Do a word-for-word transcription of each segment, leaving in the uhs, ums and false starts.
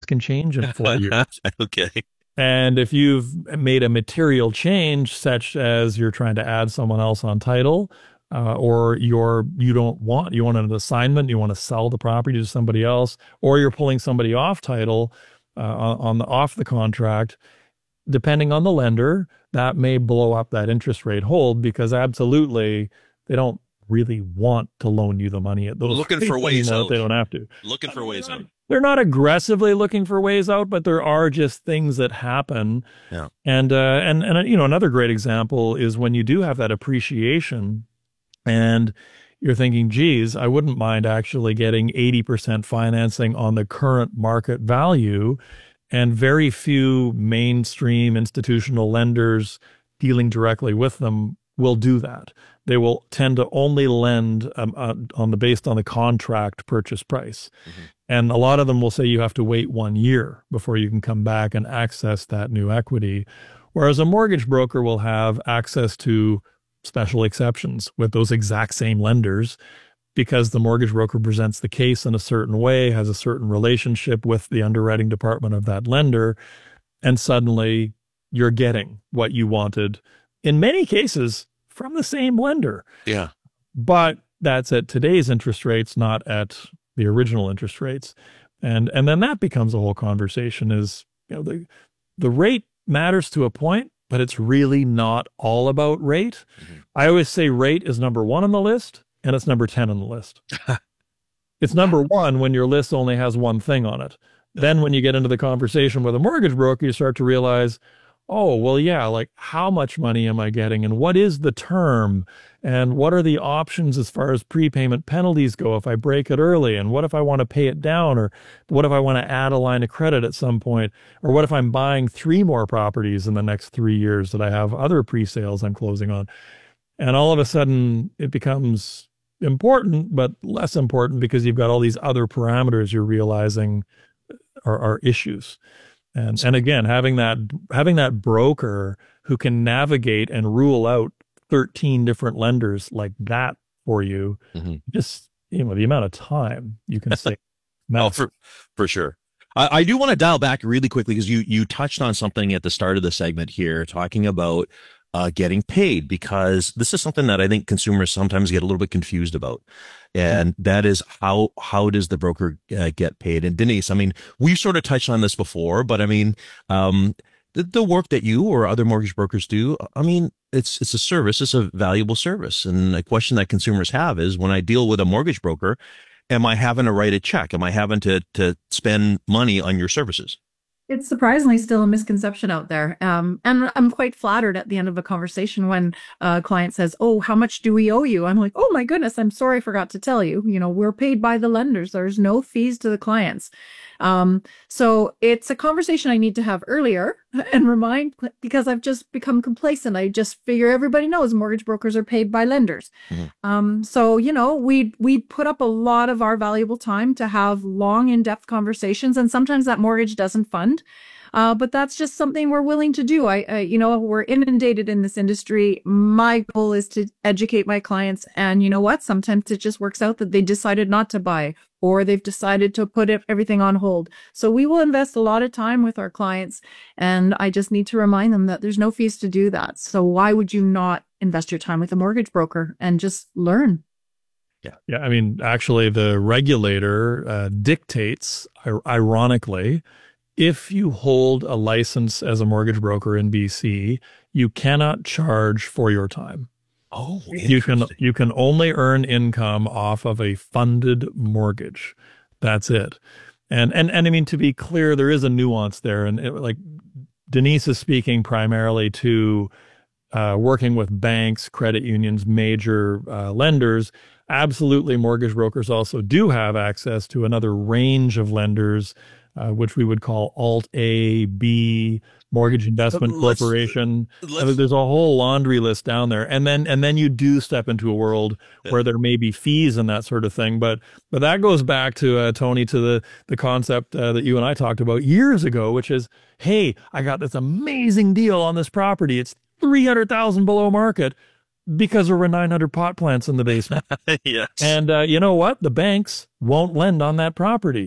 can change in four years. Okay. And if you've made a material change, such as you're trying to add someone else on title, uh, or you're you don't want you want an assignment, you want to sell the property to somebody else, or you're pulling somebody off title uh, on, on the off the contract, depending on the lender, that may blow up that interest rate hold, because absolutely they don't really want to loan you the money at those looking for rates ways anymore out. if they don't have to. Looking for ways out. They're not aggressively looking for ways out, but there are just things that happen. Yeah. And, uh, and, and, you know, another great example is when you do have that appreciation and you're thinking, geez, I wouldn't mind actually getting eighty percent financing on the current market value. And very few mainstream institutional lenders dealing directly with them will do that. They will tend to only lend um, uh, on the based on the contract purchase price. Mm-hmm. And a lot of them will say you have to wait one year before you can come back and access that new equity. Whereas a mortgage broker will have access to special exceptions with those exact same lenders, because the mortgage broker presents the case in a certain way, has a certain relationship with the underwriting department of that lender, and suddenly you're getting what you wanted, in many cases, from the same lender. Yeah. But that's at today's interest rates, not at the original interest rates. And and then that becomes a whole conversation is, you know, the the rate matters to a point, but it's really not all about rate. Mm-hmm. I always say rate is number one on the list, and it's number ten on the list. It's number one when your list only has one thing on it. Then when you get into the conversation with a mortgage broker, you start to realize, oh, well, yeah, like how much money am I getting, and what is the term, and what are the options as far as prepayment penalties go if I break it early, and what if I want to pay it down, or what if I want to add a line of credit at some point, or what if I'm buying three more properties in the next three years that I have other pre-sales I'm closing on. And all of a sudden it becomes important, but less important because you've got all these other parameters you're realizing are, are issues. And and again, having that having that broker who can navigate and rule out thirteen different lenders like that for you, mm-hmm. just, you know, the amount of time you can save. Oh, for for sure. I, I do want to dial back really quickly because you you touched on something at the start of the segment here, talking about uh, getting paid, because this is something that I think consumers sometimes get a little bit confused about. And that is how, how does the broker uh, get paid? And Denise, I mean, we've sort of touched on this before, but I mean, um, the, the work that you or other mortgage brokers do, I mean, it's, it's a service, it's a valuable service. And a question that consumers have is, when I deal with a mortgage broker, am I having to write a check? Am I having to, to spend money on your services? It's surprisingly still a misconception out there. Um, and I'm quite flattered at the end of a conversation when a client says, oh, how much do we owe you? I'm like, oh my goodness, I'm sorry, I forgot to tell you. You know, we're paid by the lenders. There's no fees to the clients. Um, so it's a conversation I need to have earlier and remind, because I've just become complacent. I just figure everybody knows mortgage brokers are paid by lenders. Mm-hmm. Um, so, you know, we, we put up a lot of our valuable time to have long, in-depth conversations, and sometimes that mortgage doesn't fund. Uh, but that's just something we're willing to do. I, I, you know, we're inundated in this industry. My goal is to educate my clients. And you know what? Sometimes it just works out that they decided not to buy, or they've decided to put it, everything on hold. So we will invest a lot of time with our clients. And I just need to remind them that there's no fees to do that. So why would you not invest your time with a mortgage broker and just learn? Yeah. Yeah. I mean, actually, the regulator uh, dictates, ironically, if you hold a license as a mortgage broker in B C, you cannot charge for your time. Oh, you can you can only earn income off of a funded mortgage. That's it. And and and I mean, to be clear, there is a nuance there. And it, like Denise is speaking primarily to uh, working with banks, credit unions, major uh, lenders. Absolutely, mortgage brokers also do have access to another range of lenders, Uh, which we would call Alt A, B, Mortgage Investment let's, Corporation. Let's, There's a whole laundry list down there, and then and then you do step into a world where there may be fees and that sort of thing. But but that goes back to uh, Tony, to the the concept uh, that you and I talked about years ago, which is, hey, I got this amazing deal on this property. It's three hundred thousand below market, because there were nine hundred pot plants in the basement. Yes. And uh, you know what? The banks won't lend on that property.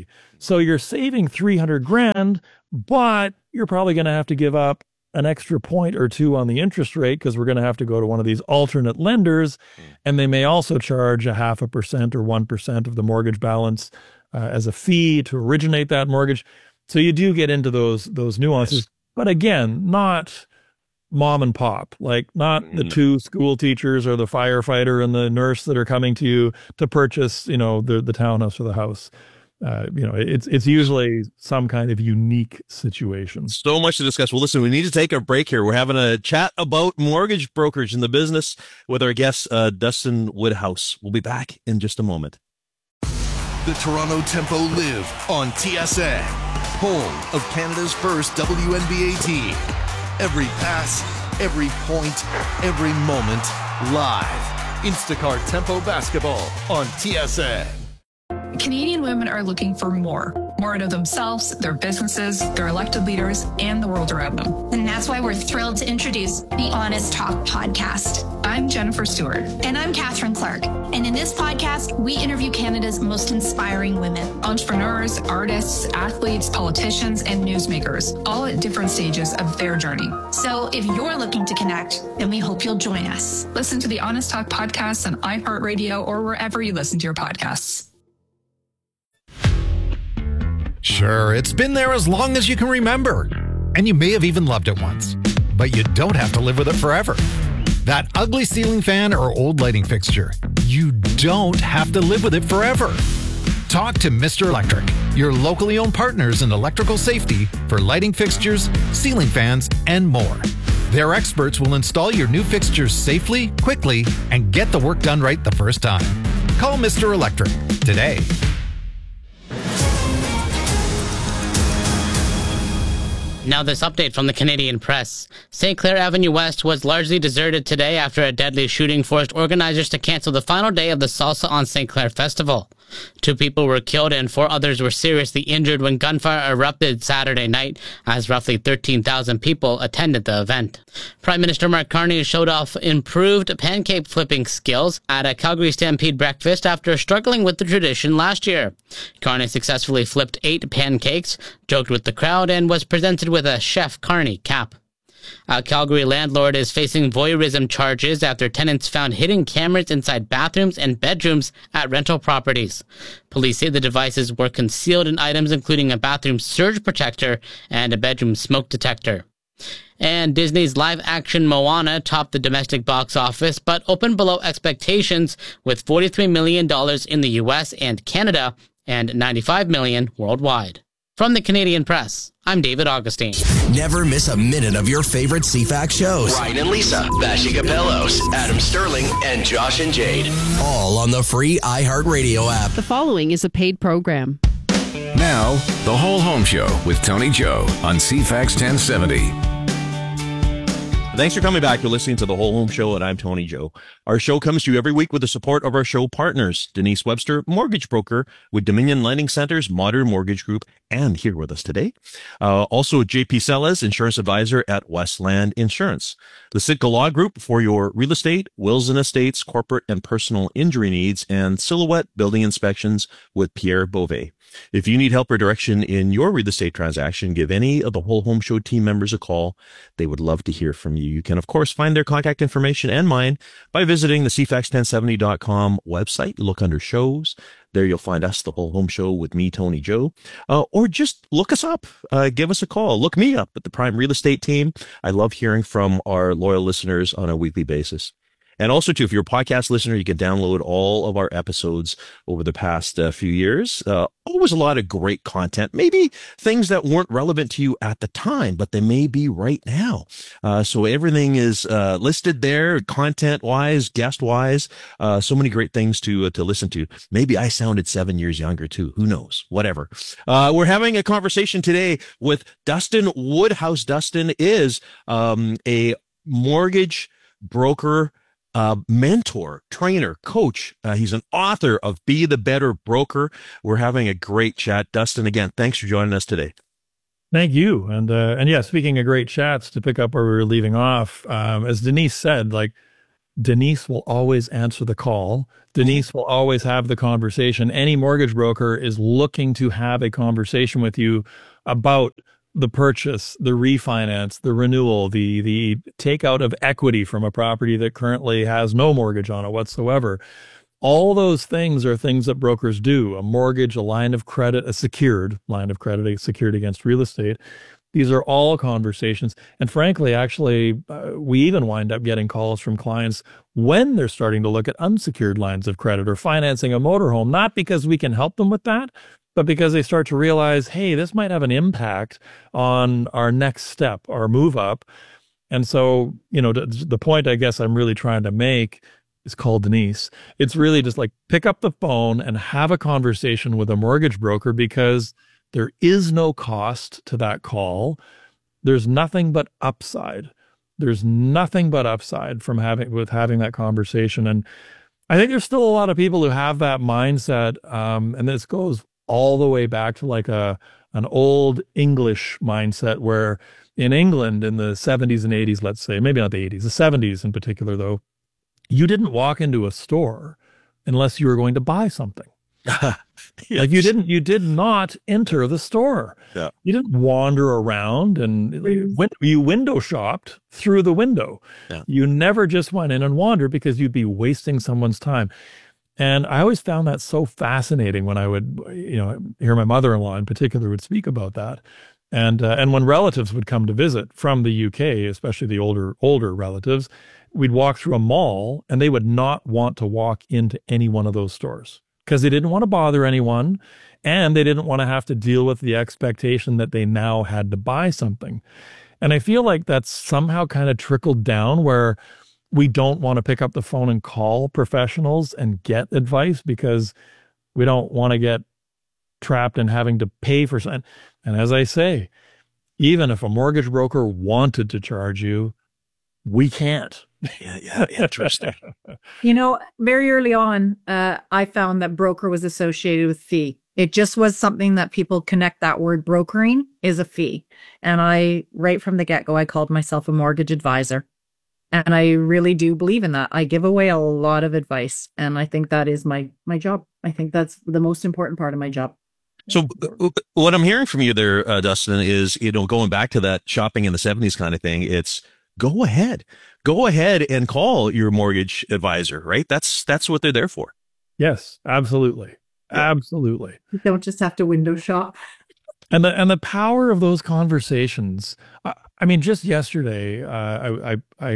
So you're saving three hundred grand, but you're probably going to have to give up an extra point or two on the interest rate because we're going to have to go to one of these alternate lenders, and they may also charge a half a percent or one percent of the mortgage balance uh, as a fee to originate that mortgage. So you do get into those those nuances, yes. But again, not mom and pop, like not the two school teachers or the firefighter and the nurse that are coming to you to purchase, you know, the the townhouse or the house. Uh, you know, it's it's usually some kind of unique situation. So much to discuss. Well, listen, we need to take a break here. We're having a chat about mortgage brokerage in the business with our guest, uh, Dustin Woodhouse. We'll be back in just a moment. The Toronto Tempo live on T S N, home of Canada's first W N B A team. Every pass, every point, every moment, live. Instacart Tempo Basketball on T S N. Canadian women are looking for more. More out of themselves, their businesses, their elected leaders, and the world around them. And that's why we're thrilled to introduce the Honest Talk podcast. I'm Jennifer Stewart. And I'm Catherine Clark. And in this podcast, we interview Canada's most inspiring women. Entrepreneurs, artists, athletes, politicians, and newsmakers, all at different stages of their journey. So if you're looking to connect, then we hope you'll join us. Listen to the Honest Talk podcast on iHeartRadio or wherever you listen to your podcasts. Sure, it's been there as long as you can remember. And you may have even loved it once. But you don't have to live with it forever. That ugly ceiling fan or old lighting fixture, you don't have to live with it forever. Talk to Mister Electric, your locally owned partners in electrical safety for lighting fixtures, ceiling fans, and more. Their experts will install your new fixtures safely, quickly, and get the work done right the first time. Call Mister Electric today. Now this update from the Canadian Press. Saint Clair Avenue West was largely deserted today after a deadly shooting forced organizers to cancel the final day of the Salsa on Saint Clair Festival. Two people were killed and four others were seriously injured when gunfire erupted Saturday night as roughly thirteen thousand people attended the event. Prime Minister Mark Carney showed off improved pancake flipping skills at a Calgary Stampede breakfast after struggling with the tradition last year. Carney successfully flipped eight pancakes, joked with the crowd, and was presented with a Chef Carney cap. A Calgary landlord is facing voyeurism charges after tenants found hidden cameras inside bathrooms and bedrooms at rental properties. Police say the devices were concealed in items including a bathroom surge protector and a bedroom smoke detector. And Disney's live-action Moana topped the domestic box office, but opened below expectations with forty-three million dollars in the U S and Canada and ninety-five million dollars worldwide. From the Canadian Press, I'm David Augustine. Never miss a minute of your favorite C FAX shows. Ryan and Lisa, Bashi Capellos, Adam Sterling, and Josh and Jade. All on the free iHeartRadio app. The following is a paid program. Now, The Whole Home Show with Tony Joe on C FAX ten seventy. Thanks for coming back. You're listening to The Whole Home Show, and I'm Tony Joe. Our show comes to you every week with the support of our show partners, Denise Webster, mortgage broker with Dominion Lending Centers, Modern Mortgage Group, and here with us today. Uh, also, J P Sellers, insurance advisor at Westland Insurance. The Sitka Law Group for your real estate, wills and estates, corporate and personal injury needs, and Silhouette Building Inspections with Pierre Beauvais. If you need help or direction in your real estate transaction, give any of the Whole Home Show team members a call. They would love to hear from you. You can, of course, find their contact information and mine by visiting the C FAX ten seventy dot com website. Look under shows. There you'll find us, The Whole Home Show with me, Tony Joe. Uh, or just look us up. Uh, give us a call. Look me up at the Prime Real Estate team. I love hearing from our loyal listeners on a weekly basis. And also, too, if you're a podcast listener, you can download all of our episodes over the past uh, few years. Uh, always a lot of great content, maybe things that weren't relevant to you at the time, but they may be right now. Uh, so everything is uh, listed there, content-wise, guest-wise. Uh, so many great things to uh, to listen to. Maybe I sounded seven years younger, too. Who knows? Whatever. Uh, we're having a conversation today with Dustin Woodhouse. Dustin is um, a mortgage broker, Uh, mentor, trainer, coach. Uh, he's an author of Be the Better Broker. We're having a great chat. Dustin, again, thanks for joining us today. Thank you. And, uh, and yeah, speaking of great chats, to pick up where we were leaving off, um, as Denise said, like Denise will always answer the call. Denise will always have the conversation. Any mortgage broker is looking to have a conversation with you about the purchase, the refinance, the renewal, the the takeout of equity from a property that currently has no mortgage on it whatsoever. All those things are things that brokers do. A mortgage, a line of credit, a secured line of credit, secured against real estate. These are all conversations. And frankly, actually, uh, we even wind up getting calls from clients when they're starting to look at unsecured lines of credit or financing a motorhome, not because we can help them with that, but because they start to realize, hey, this might have an impact on our next step, our move up. And so, you know, the point I guess I'm really trying to make is call Denise. It's really just like pick up the phone and have a conversation with a mortgage broker, because there is no cost to that call. There's nothing but upside. There's nothing but upside from having with having that conversation. And I think there's still a lot of people who have that mindset. Um, and this goes all the way back to like a an old English mindset, where in England in the seventies and eighties, let's say, maybe not the eighties, the seventies in particular, though, you didn't walk into a store unless you were going to buy something. Yes. Like you didn't, you did not enter the store. Yeah. You didn't wander around and win, you window shopped through the window. Yeah. You never just went in and wandered, because you'd be wasting someone's time. And I always found that so fascinating when I would, you know, hear my mother-in-law in particular would speak about that. And, uh, and when relatives would come to visit from the U K, especially the older, older relatives, we'd walk through a mall and they would not want to walk into any one of those stores because they didn't want to bother anyone, and they didn't want to have to deal with the expectation that they now had to buy something. And I feel like that's somehow kind of trickled down, where we don't want to pick up the phone and call professionals and get advice because we don't want to get trapped in having to pay for something. And as I say, even if a mortgage broker wanted to charge you, we can't. Yeah, yeah, interesting. You know, very early on, uh, I found that broker was associated with fee. It just was something that people connect that word brokering is a fee. And I, right from the get-go, I called myself a mortgage advisor. And I really do believe in that. I give away a lot of advice. And I think that is my, my job. I think that's the most important part of my job. So what I'm hearing from you there, uh, Dustin, is, you know, going back to that shopping in the seventies kind of thing, it's go ahead. Go ahead and call your mortgage advisor, right? That's that's what they're there for. Yes, absolutely. Yeah. Absolutely. You don't just have to window shop. And the and the power of those conversations. I, I mean, just yesterday, uh, I, I I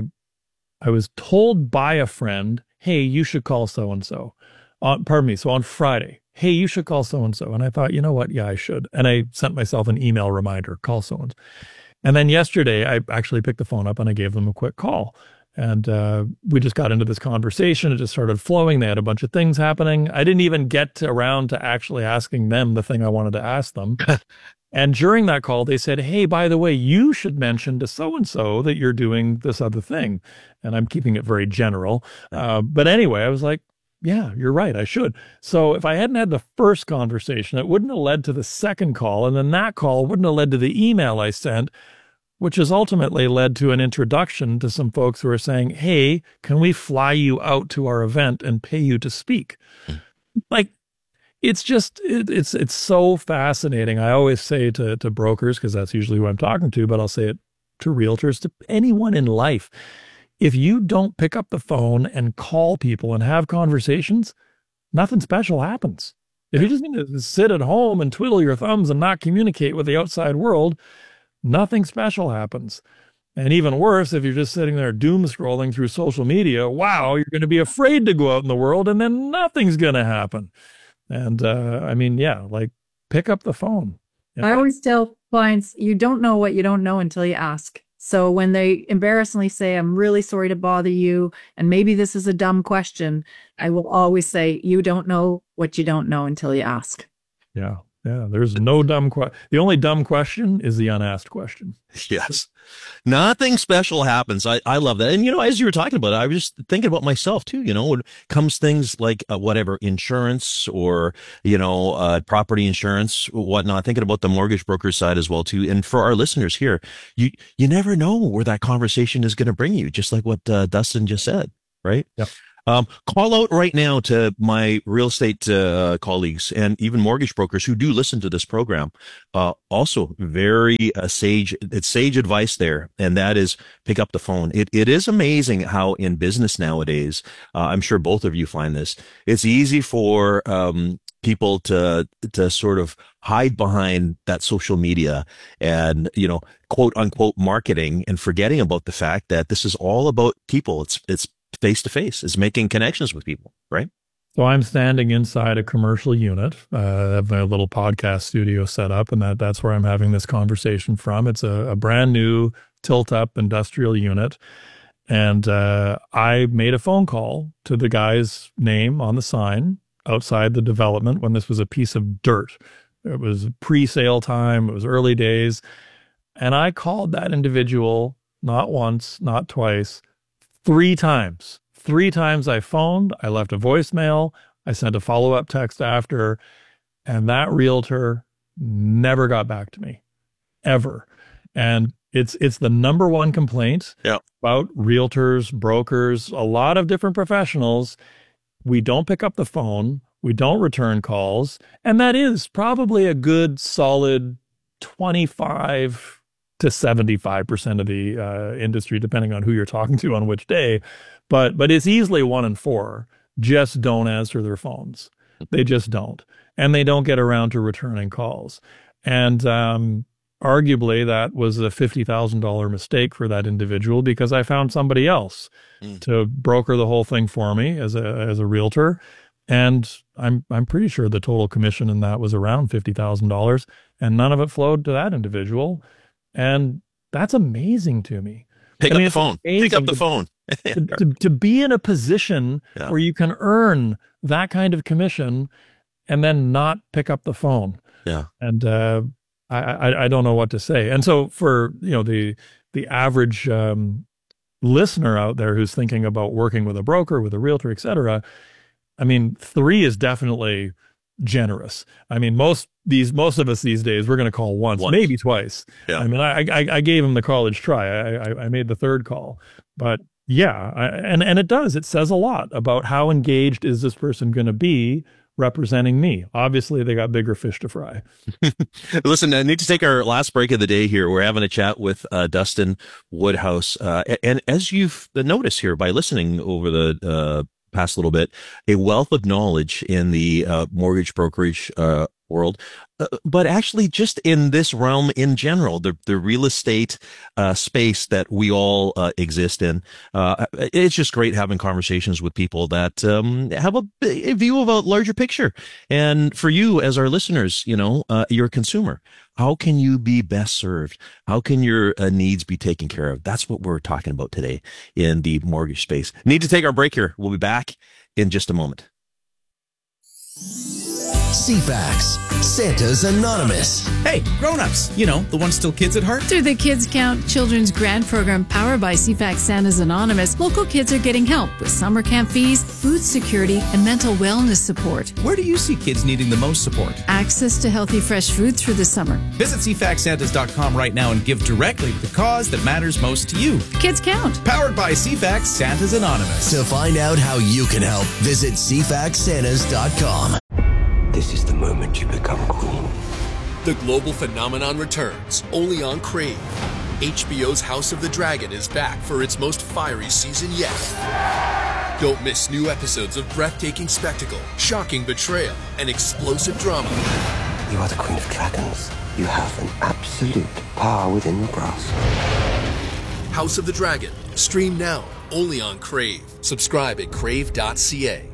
I was told by a friend, "Hey, you should call so and so." On pardon me. So on Friday, "Hey, you should call so and so." And I thought, you know what? Yeah, I should. And I sent myself an email reminder: call so and so. And then yesterday, I actually picked the phone up and I gave them a quick call. And uh, we just got into this conversation. It just started flowing. They had a bunch of things happening. I didn't even get to, around to actually asking them the thing I wanted to ask them. And during that call, they said, "Hey, by the way, you should mention to so-and-so that you're doing this other thing." And I'm keeping it very general. Uh, but anyway, I was like, yeah, you're right. I should. So if I hadn't had the first conversation, it wouldn't have led to the second call. And then that call wouldn't have led to the email I sent, which has ultimately led to an introduction to some folks who are saying, "Hey, can we fly you out to our event and pay you to speak?" Like, it's just, it, it's it's so fascinating. I always say to, to brokers, because that's usually who I'm talking to, but I'll say it to realtors, to anyone in life. If you don't pick up the phone and call people and have conversations, nothing special happens. If you just need to sit at home and twiddle your thumbs and not communicate with the outside world, nothing special happens. And even worse, if you're just sitting there doom scrolling through social media, wow, you're going to be afraid to go out in the world, and then nothing's going to happen. And uh, I mean, yeah, like pick up the phone. You know? I always tell clients, you don't know what you don't know until you ask. So when they embarrassingly say, "I'm really sorry to bother you, and maybe this is a dumb question," I will always say, you don't know what you don't know until you ask. Yeah. Yeah, there's no dumb question. The only dumb question is the unasked question. Yes. Nothing special happens. I, I love that. And, you know, as you were talking about it, I was just thinking about myself, too. You know, when it comes things like uh, whatever, insurance or, you know, uh, property insurance, whatnot, thinking about the mortgage broker side as well, too. And for our listeners here, you, you never know where that conversation is going to bring you, just like what uh, Dustin just said. right? Yep. Um, call out right now to my real estate uh, colleagues and even mortgage brokers who do listen to this program. Uh, also, very uh, sage, it's sage advice there, and that is pick up the phone. It it is amazing how in business nowadays, uh, I'm sure both of you find this, it's easy for um, people to to sort of hide behind that social media and, you know, quote unquote marketing, and forgetting about the fact that this is all about people. It's it's face to face, is making connections with people, right? So I'm standing inside a commercial unit. Uh, I have my little podcast studio set up, and that that's where I'm having this conversation from. It's a, a brand new tilt-up industrial unit. And uh, I made a phone call to the guy's name on the sign outside the development when this was a piece of dirt. It was pre-sale time. It was early days. And I called that individual not once, not twice, three times. Three times I phoned, I left a voicemail, I sent a follow-up text after, and that realtor never got back to me, ever. And it's it's the number one complaint yeah. about realtors, brokers, a lot of different professionals. We don't pick up the phone, we don't return calls, and that is probably a good solid twenty-five to seventy-five percent of the uh, industry, depending on who you're talking to on which day. But but it's easily one in four just don't answer their phones. They just don't. And they don't get around to returning calls. And um, arguably that was a fifty thousand dollars mistake for that individual, because I found somebody else mm. to broker the whole thing for me as a as a realtor. And I'm I'm pretty sure the total commission in that was around fifty thousand dollars, and none of it flowed to that individual. And that's amazing to me. Pick I up mean, the phone. Pick up the to, phone. to, to, to be in a position yeah. where you can earn that kind of commission and then not pick up the phone. Yeah. And uh, I, I I don't know what to say. And so for, you know, the the average um, listener out there who's thinking about working with a broker, with a realtor, et cetera, I mean, three is definitely generous. I mean, most these most of us these days, we're going to call once, once, maybe twice. Yeah. I mean, I, I I gave him the college try. I I, I made the third call, but yeah, I, and and it does. It says a lot about how engaged is this person going to be representing me. Obviously, they got bigger fish to fry. Listen, I need to take our last break of the day here. We're having a chat with uh, Dustin Woodhouse, uh, and as you've noticed here by listening over the uh, past little bit, a wealth of knowledge in the uh, mortgage brokerage uh, world, uh, but actually just in this realm in general, the the real estate uh, space that we all uh, exist in. Uh, it's just great having conversations with people that um, have a, a view of a larger picture. And for you as our listeners, you know, uh, you're a consumer. How can you be best served? How can your uh, needs be taken care of? That's what we're talking about today in the mortgage space. Need to take our break here. We'll be back in just a moment. C FAX, Santa's Anonymous. Hey, grown-ups, you know, the ones still kids at heart. Through the Kids Count Children's Grant Program powered by C FAX Santa's Anonymous, local kids are getting help with summer camp fees, food security, and mental wellness support. Where do you see kids needing the most support? Access to healthy, fresh food through the summer. Visit C FAX Santas dot com right now and give directly to the cause that matters most to you. Kids Count. Powered by C FAX Santa's Anonymous. To find out how you can help, visit C FAX Santas dot com. This is the moment you become queen. The global phenomenon returns, only on Crave. H B O's House of the Dragon is back for its most fiery season yet. Don't miss new episodes of breathtaking spectacle, shocking betrayal, and explosive drama. You are the Queen of Dragons. You have an absolute power within your grasp. House of the Dragon. Stream now, only on Crave. Subscribe at crave dot c a.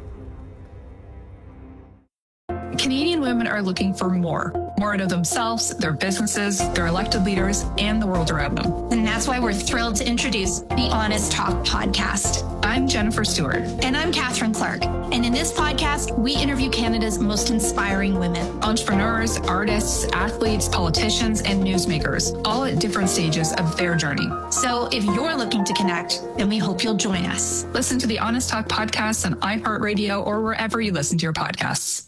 Canadian women are looking for more. More out of themselves, their businesses, their elected leaders, and the world around them. And that's why we're thrilled to introduce the Honest Talk podcast. I'm Jennifer Stewart. And I'm Catherine Clark. And in this podcast, we interview Canada's most inspiring women. Entrepreneurs, artists, athletes, politicians, and newsmakers, all at different stages of their journey. So if you're looking to connect, then we hope you'll join us. Listen to the Honest Talk podcast on iHeartRadio or wherever you listen to your podcasts.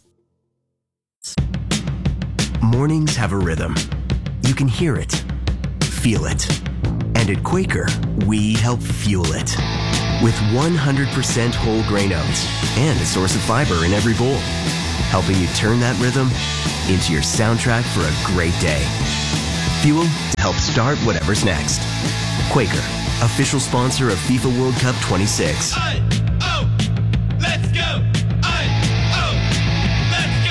Mornings have a rhythm. You can hear it, feel it. And at Quaker, we help fuel it. with one hundred percent whole grain oats and a source of fiber in every bowl, helping you turn that rhythm into your soundtrack for a great day. Fuel to help start whatever's next. Quaker, official sponsor of FIFA World Cup twenty-six. I, oh, let's go! I, oh, let's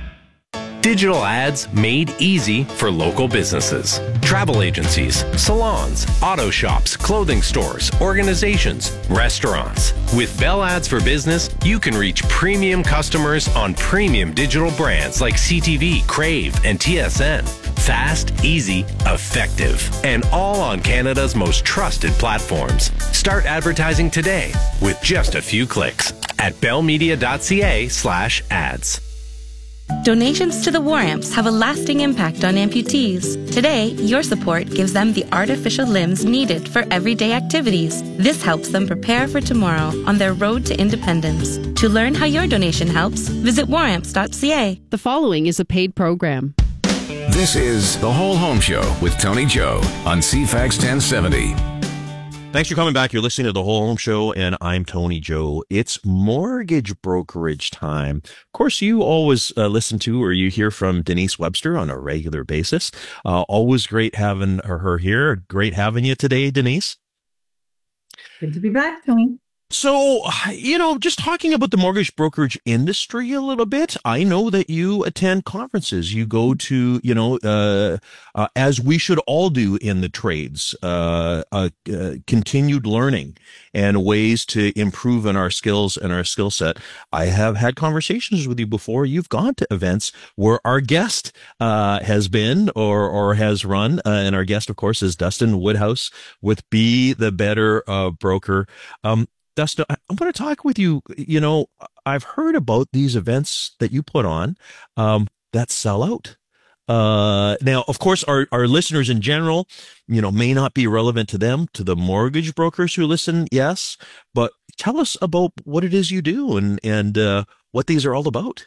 go! Digital ads made easy for local businesses. Travel agencies, salons, auto shops, clothing stores, organizations, restaurants. With Bell Ads for Business, you can reach premium customers on premium digital brands like C T V, Crave, and T S N. Fast, easy, effective, and all on Canada's most trusted platforms. Start advertising today with just a few clicks at bellmedia.ca slash ads. Donations to the War Amps have a lasting impact on amputees. Today, your support gives them the artificial limbs needed for everyday activities. This helps them prepare for tomorrow on their road to independence. To learn how your donation helps, visit war amps dot c a. The following is a paid program. This is The Whole Home Show with Tony Joe on C FAX ten seventy. Thanks for coming back. You're listening to The Whole Home Show, and I'm Tony Joe. It's mortgage brokerage time. Of course, you always uh, listen to or you hear from Denise Webster on a regular basis. Uh, always great having her here. Great having you today, Denise. Good to be back, Tony. So, you know, just talking about the mortgage brokerage industry a little bit, I know that you attend conferences. You go to, you know, uh, uh, as we should all do in the trades, uh, uh, uh, continued learning and ways to improve in our skills and our skill set. I have had conversations with you before. You've gone to events where our guest uh, has been or or has run, uh, and our guest, of course, is Dustin Woodhouse with Be the Better uh, Broker. Um, Dustin, I'm going to talk with you. You know, I've heard about these events that you put on um, that sell out. Uh, now, of course, our, our listeners in general, you know, may not be relevant to them, to the mortgage brokers who listen. Yes. But tell us about what it is you do and, and uh, what these are all about.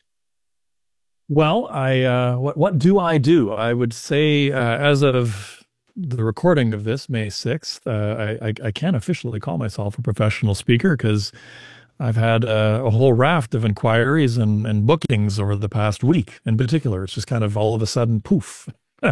Well, I uh, what what do I do? I would say uh, as of the recording of this, May sixth, uh, I, I, I can't officially call myself a professional speaker because I've had uh, a whole raft of inquiries and, and bookings over the past week in particular. It's just kind of all of a sudden, poof.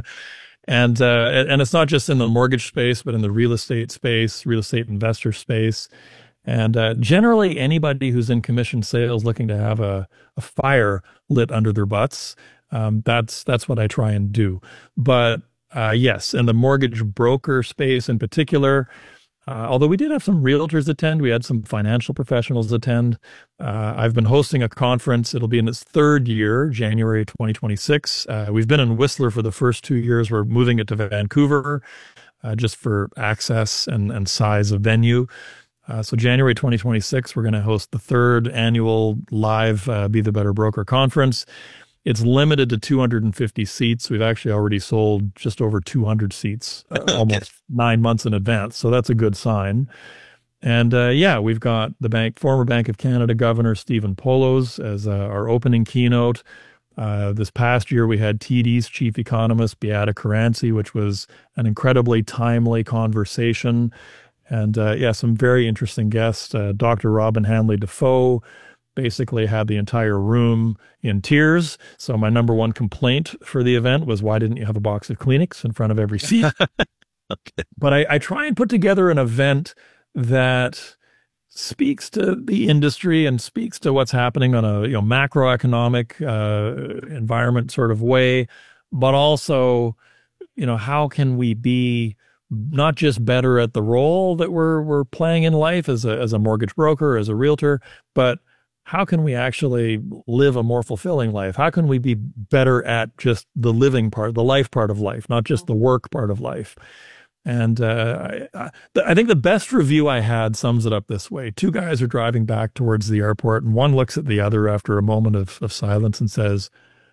and uh, and it's not just in the mortgage space, but in the real estate space, real estate investor space. And uh, generally, anybody who's in commission sales looking to have a, a fire lit under their butts, um, that's that's what I try and do. But Uh, yes, in the mortgage broker space in particular, uh, although we did have some realtors attend, we had some financial professionals attend. Uh, I've been hosting a conference. It'll be in its third year, January twenty twenty-six. Uh, we've been in Whistler for the first two years. We're moving it to Vancouver uh, just for access and, and size of venue. Uh, so January twenty twenty-six, we're going to host the third annual live uh, Be the Better Broker conference. It's limited to two hundred fifty seats. We've actually already sold just over two hundred seats, uh, almost nine months in advance. So that's a good sign. And uh, yeah, we've got the bank, former Bank of Canada Governor Stephen Poloz as uh, our opening keynote. Uh, this past year, we had T D's chief economist, Beata Caranci, which was an incredibly timely conversation. And uh, yeah, some very interesting guests. Uh, Doctor Robin Hanley Defoe basically had the entire room in tears. So my number one complaint for the event was, why didn't you have a box of Kleenex in front of every seat? Okay. But I, I try and put together an event that speaks to the industry and speaks to what's happening on a you know macroeconomic uh, environment sort of way, but also, you know, how can we be not just better at the role that we're we're playing in life as a as a mortgage broker, as a realtor, but how can we actually live a more fulfilling life? How can we be better at just the living part, the life part of life, not just the work part of life? And uh, I, I think the best review I had sums it up this way. Two guys are driving back towards the airport, and one looks at the other after a moment of, of silence and says,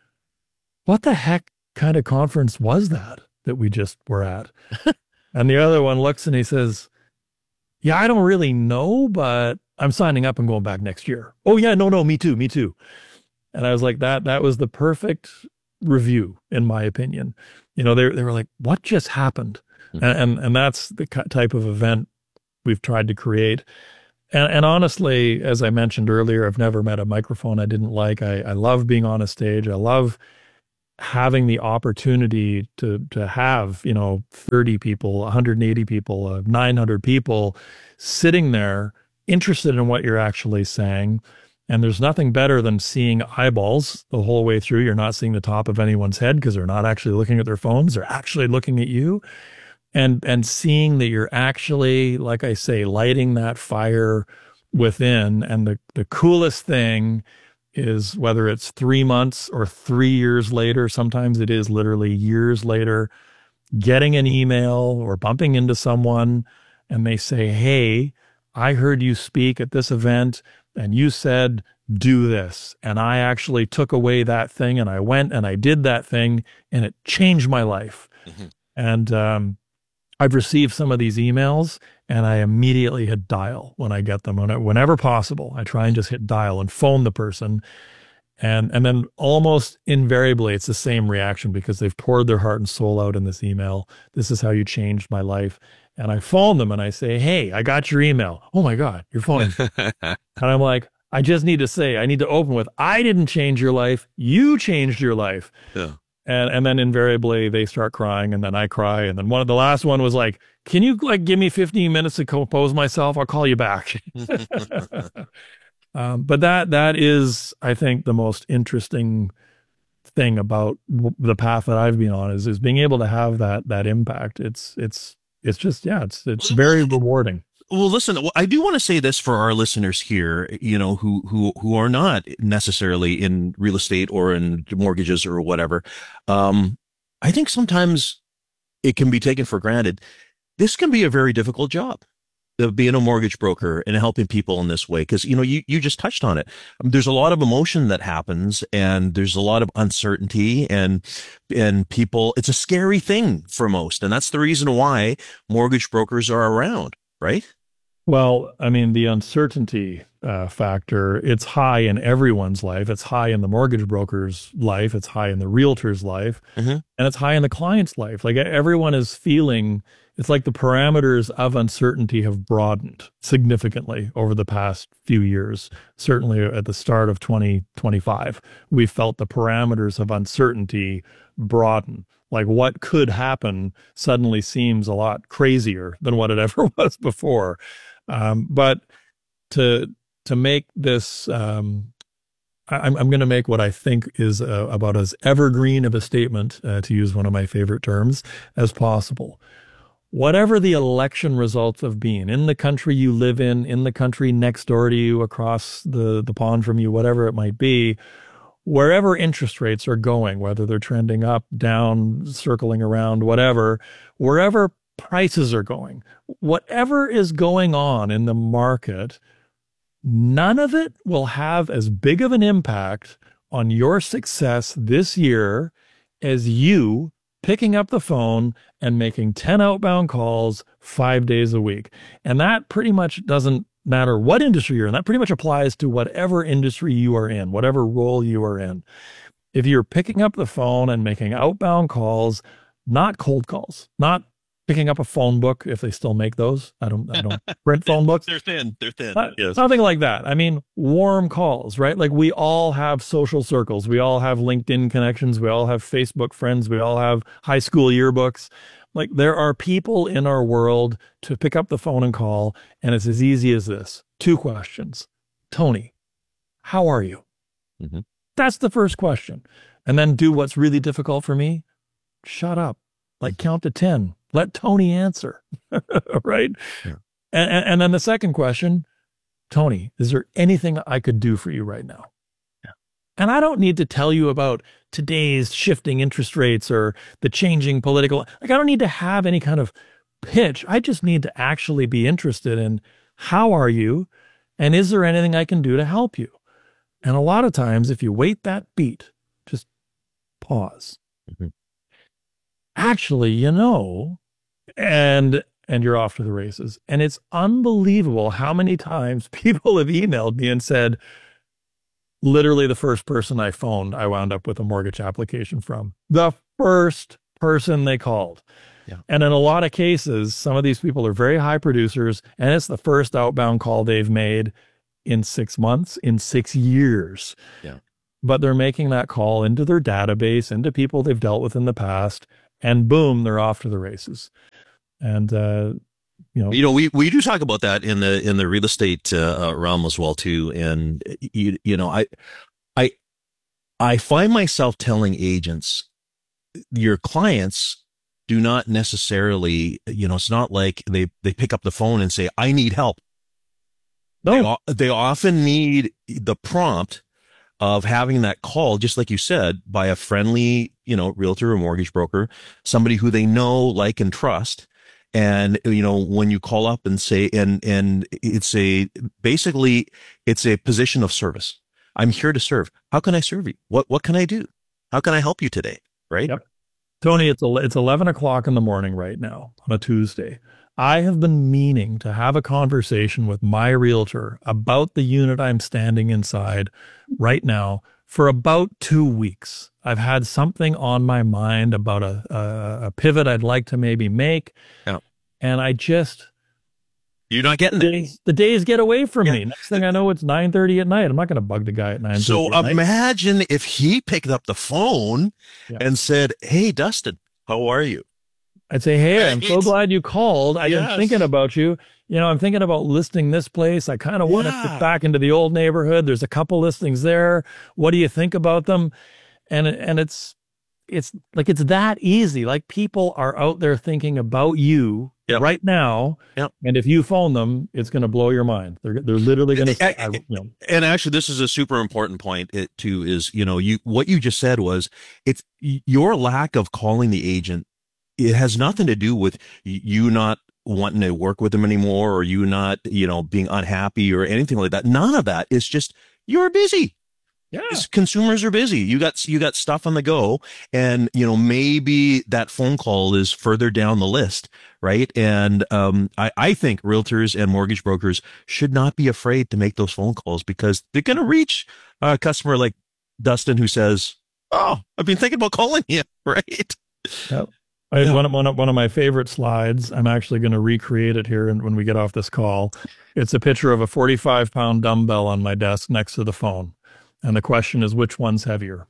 "What the heck kind of conference was that that we just were at?" And the other one looks and he says, "Yeah, I don't really know, but I'm signing up and going back next year." "Oh yeah, no, no, me too, me too." And I was like, that, that was the perfect review, in my opinion. You know, they, they were like, what just happened? Mm-hmm. And, and, and that's the type of event we've tried to create. And, and honestly, as I mentioned earlier, I've never met a microphone I didn't like. I, I love being on a stage. I love having the opportunity to to have, you know, thirty people, one hundred eighty people, uh, nine hundred people sitting there interested in what you're actually saying. And there's nothing better than seeing eyeballs the whole way through. You're not seeing the top of anyone's head because they're not actually looking at their phones. They're actually looking at you. And and seeing that you're actually, like I say, lighting that fire within. And the, the coolest thing is, whether it's three months or three years later, sometimes it is literally years later, getting an email or bumping into someone and they say, hey, I heard you speak at this event and you said, do this. And I actually took away that thing and I went and I did that thing and it changed my life. Mm-hmm. And um, I've received some of these emails and I immediately hit dial when I get them. Whenever possible, I try and just hit dial and phone the person. And, and then almost invariably, it's the same reaction because they've poured their heart and soul out in this email. This is how you changed my life. And I phone them and I say, hey, I got your email. Oh my God, you're phoning. And I'm like, I just need to say, I need to open with, I didn't change your life. You changed your life. Yeah. And and then invariably they start crying and then I cry. And then one of the last one was like, can you like give me fifteen minutes to compose myself? I'll call you back. um, but that that is, I think, the most interesting thing about w- the path that I've been on is is being able to have that that impact. It's it's it's just, yeah, it's it's very rewarding. Well, listen, I do want to say this for our listeners here, you know, who, who, who are not necessarily in real estate or in mortgages or whatever. Um, I think sometimes it can be taken for granted. This can be a very difficult job, of being a mortgage broker and helping people in this way. Cause, you know, you, you just touched on it. There's a lot of emotion that happens and there's a lot of uncertainty and, and people, it's a scary thing for most. And that's the reason why mortgage brokers are around, right? Well, I mean, the uncertainty uh, factor, it's high in everyone's life. It's high in the mortgage broker's life. It's high in the realtor's life. Mm-hmm. And it's high in the client's life. Like everyone is feeling, it's like the parameters of uncertainty have broadened significantly over the past few years. Certainly at the start of twenty twenty-five, we felt the parameters of uncertainty broaden. Like what could happen suddenly seems a lot crazier than what it ever was before. Um, but to to make this, um, I, I'm, I'm going to make what I think is uh, about as evergreen of a statement, uh, to use one of my favorite terms, as possible. Whatever the election results have been, in the country you live in, in the country next door to you, across the, the pond from you, whatever it might be, wherever interest rates are going, whether they're trending up, down, circling around, whatever, wherever prices are going, whatever is going on in the market, none of it will have as big of an impact on your success this year as you picking up the phone and making ten outbound calls five days a week. And that pretty much doesn't matter what industry you're in. That pretty much applies to whatever industry you are in, whatever role you are in. If you're picking up the phone and making outbound calls, not cold calls, not picking up a phone book, if they still make those. I don't, I don't print phone books. They're thin. They're thin. Uh, yes. Something like that. I mean, warm calls, right? Like we all have social circles. We all have LinkedIn connections. We all have Facebook friends. We all have high school yearbooks. Like there are people in our world to pick up the phone and call. And it's as easy as this. Two questions. Tony, how are you? Mm-hmm. That's the first question. And then do what's really difficult for me. Shut up. Like count to ten. Let Tony answer, right? Yeah. And, and and then the second question, Tony, is there anything I could do for you right now? Yeah. And I don't need to tell you about today's shifting interest rates or the changing political, like I don't need to have any kind of pitch. I just need to actually be interested in how are you and is there anything I can do to help you? And a lot of times, if you wait that beat, just pause. Mm-hmm. Actually, you know, and and you're off to the races. And it's unbelievable how many times people have emailed me and said, literally the first person I phoned, I wound up with a mortgage application from. The first person they called. Yeah. And in a lot of cases, some of these people are very high producers, and it's the first outbound call they've made in six months, in six years. Yeah. But they're making that call into their database, into people they've dealt with in the past, and boom, they're off to the races. And, uh, you know, you know, we, we do talk about that in the, in the real estate uh, realm as well too. And you, you know, I, I, I find myself telling agents, your clients do not necessarily, you know, it's not like they, they pick up the phone and say, I need help. No, they, they often need the prompt of having that call, just like you said, by a friendly, you know, realtor or mortgage broker, somebody who they know, like, and trust. And, you know, when you call up and say, and, and it's a, basically it's a position of service. I'm here to serve. How can I serve you? What, what can I do? How can I help you today? Right? Yep. Tony, it's, it's eleven o'clock in the morning right now on a Tuesday. I have been meaning to have a conversation with my realtor about the unit I'm standing inside right now for about two weeks. I've had something on my mind about a, a, a pivot I'd like to maybe make. Yeah. And I just... You're not getting the days, the days get away from yeah. me. Next thing I know, it's nine thirty at night. I'm not going to bug the guy at nine thirty So at imagine night. if he picked up the phone yeah. and said, hey, Dustin, how are you? I'd say, hey, I'm so glad you called. I've yes. been thinking about you. You know, I'm thinking about listing this place. I kind of want to yeah. get back into the old neighborhood. There's a couple listings there. What do you think about them? And and it's it's like it's that easy. Like people are out there thinking about you yep. right now. Yep. And if you phone them, it's going to blow your mind. They're they're literally going to. You know. And actually, this is a super important point. It too is, you know, you what you just said was it's your lack of calling the agent. It has nothing to do with you not wanting to work with them anymore, or you not, you know, being unhappy or anything like that. None of that. It's just you're busy. Yeah. It's, consumers are busy. You got you got stuff on the go, and you know maybe that phone call is further down the list, right? And um, I I think realtors and mortgage brokers should not be afraid to make those phone calls, because they're going to reach a customer like Dustin who says, "Oh, I've been thinking about calling you," right? Yep. I had one of, one of one of my favorite slides. I'm actually going to recreate it here when we get off this call. It's a picture of a forty-five pound dumbbell on my desk next to the phone. And the question is, which one's heavier?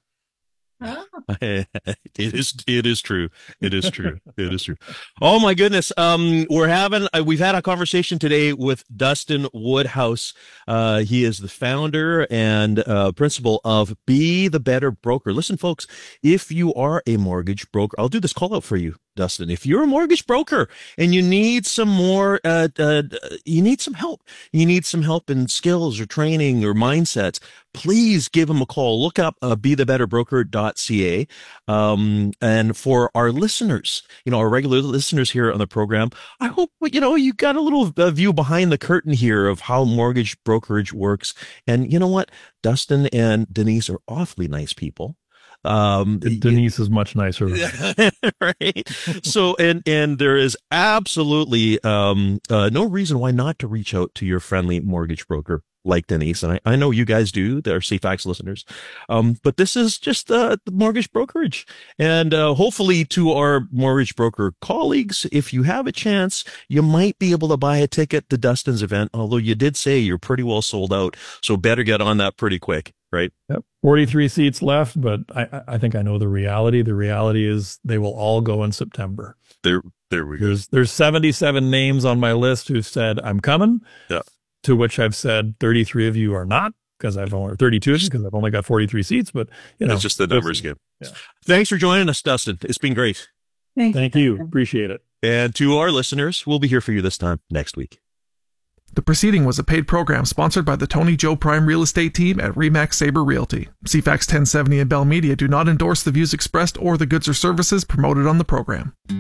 Oh. it is. It is true. It is true. It is true. Oh my goodness. Um, we're having. Uh, we've had a conversation today with Dustin Woodhouse. Uh, he is the founder and uh, principal of Be the Better Broker. Listen, folks, if you are a mortgage broker, I'll do this call out for you, Dustin. If you're a mortgage broker and you need some more, uh, uh, you need some help. You need some help in skills or training or mindsets. Please give him a call. Look up uh, be the better broker dot c a. Um, and for our listeners, you know, our regular listeners here on the program, I hope, you know, you got a little uh, view behind the curtain here of how mortgage brokerage works. And you know what? Dustin and Denise are awfully nice people. Um, Denise is much nicer. Right. So, and, and there is absolutely, um, uh, no reason why not to reach out to your friendly mortgage broker like Denise. And I, I know you guys do. They're C FAX listeners. Um, but this is just, uh, the mortgage brokerage. And, uh, hopefully to our mortgage broker colleagues, if you have a chance, you might be able to buy a ticket to Dustin's event. Although you did say you're pretty well sold out. So better get on that pretty quick. Right. Yep. forty-three seats left, but I, I think I know the reality. The reality is they will all go in September. There, there we go. There's, there's seventy-seven names on my list who said, I'm coming. Yeah. To which I've said thirty-three of you are not, because I've only, thirty-two because I've only got forty-three seats, but you know. It's just the numbers game. Yeah. Thanks for joining us, Dustin. It's been great. Thank, Thank you. you. Appreciate it. And to our listeners, we'll be here for you this time next week. The preceding was a paid program sponsored by the Tony Joe Prime Real Estate Team at Remax Sabre Realty. C FAX ten seventy and Bell Media do not endorse the views expressed or the goods or services promoted on the program.